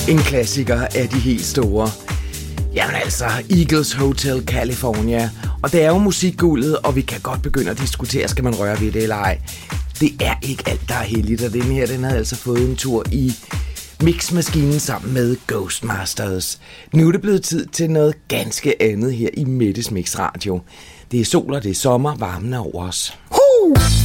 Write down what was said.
En klassiker af de helt store. Jamen altså, Eagles Hotel California. Og det er jo musikguldet, og vi kan godt begynde at diskutere, skal man røre ved det eller ej. Det er ikke alt, der er heldigt, og den her, den havde altså fået en tur i mixmaskinen sammen med Ghostmasters. Nu er det blevet tid til noget ganske andet her i Mettes Mix Radio. Det er sol, og det er sommer, varmen er over os.